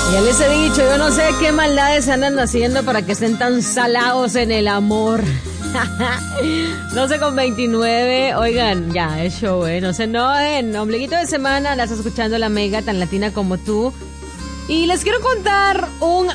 Ya les he dicho, yo no sé qué maldades andan haciendo para que estén tan salados en el amor. 12:29, oigan, ya es show, no se enojen. Ombliguito de semana, la estás escuchando la Mega, tan latina como tú. Y les quiero contar un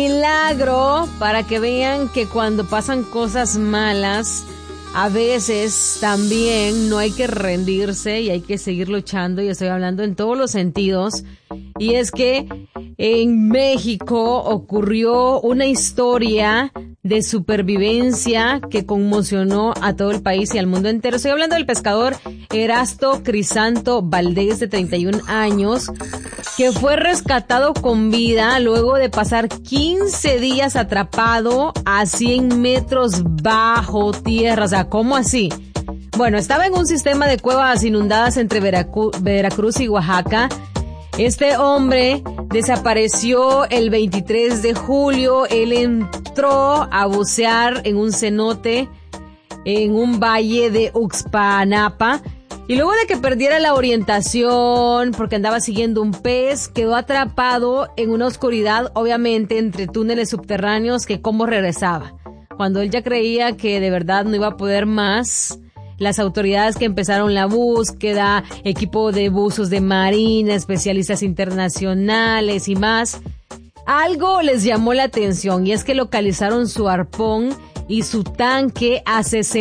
milagro para que vean que cuando pasan cosas malas, a veces también no hay que rendirse y hay que seguir luchando. Y estoy hablando en todos los sentidos. Y es que en México ocurrió una historia de supervivencia que conmocionó a todo el país y al mundo entero. Estoy hablando del pescador Erasto Crisanto Valdés, de 31 años, que fue rescatado con vida luego de pasar 15 días atrapado a 100 metros bajo tierra. O sea, ¿cómo así? Bueno, estaba en un sistema de cuevas inundadas entre Veracruz y Oaxaca. Este hombre desapareció el 23 de julio. Él entró a bucear en un cenote en un valle de Uxpanapa. Y luego de que perdiera la orientación porque andaba siguiendo un pez, quedó atrapado en una oscuridad, obviamente, entre túneles subterráneos, que cómo regresaba. Cuando él ya creía que de verdad no iba a poder más, las autoridades que empezaron la búsqueda, equipo de buzos de marina, especialistas internacionales y más, algo les llamó la atención y es que localizaron su arpón y su tanque a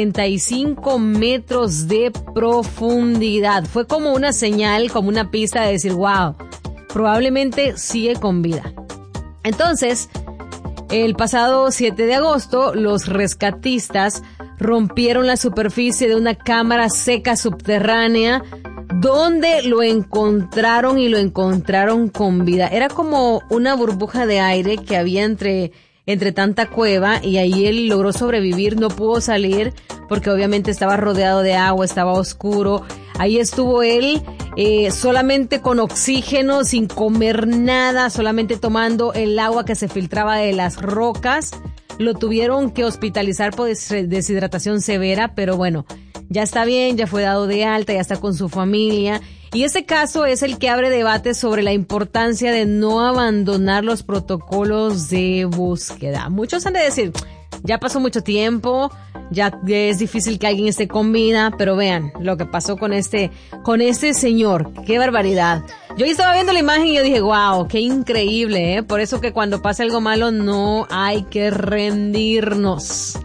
65 metros de profundidad. Fue como una señal, como una pista de decir, wow, probablemente sigue con vida. Entonces, el pasado 7 de agosto, los rescatistas rompieron la superficie de una cámara seca subterránea donde lo encontraron y lo encontraron con vida. Era como una burbuja de aire que había entre tanta cueva y ahí él logró sobrevivir, no pudo salir porque obviamente estaba rodeado de agua, estaba oscuro. Ahí estuvo él solamente con oxígeno, sin comer nada, solamente tomando el agua que se filtraba de las rocas. Lo tuvieron que hospitalizar por deshidratación severa, pero bueno, ya está bien, ya fue dado de alta, ya está con su familia. Y este caso es el que abre debate sobre la importancia de no abandonar los protocolos de búsqueda. Muchos han de decir, ya pasó mucho tiempo, ya es difícil que alguien esté con vida, pero vean lo que pasó con este señor. ¡Qué barbaridad! Yo estaba viendo la imagen y yo dije, wow, qué increíble, ¿eh? Por eso que cuando pasa algo malo no hay que rendirnos.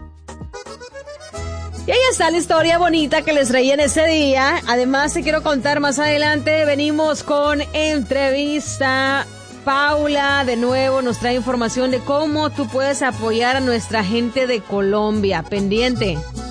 Y ahí está la historia bonita que les traía en ese día. Además, te quiero contar más adelante. Venimos con entrevista. Paula, de nuevo, nos trae información de cómo tú puedes apoyar a nuestra gente de Colombia. Pendiente.